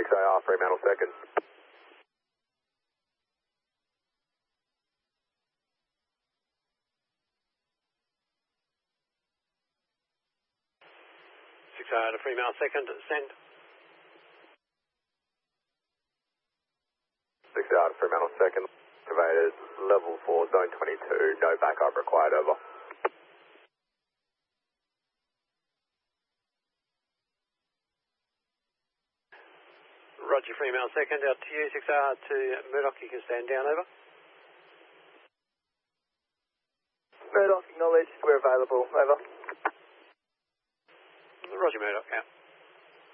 6AR, Fremantle second. To Fremantle second, send. 6AR to Fremantle second. Activated level 4, zone 22, no backup required, over. Roger, Fremantle second, out to you, 6AR to Murdoch, you can stand down, over. Murdoch, acknowledged, we're available, over. Roger, Murdoch, out.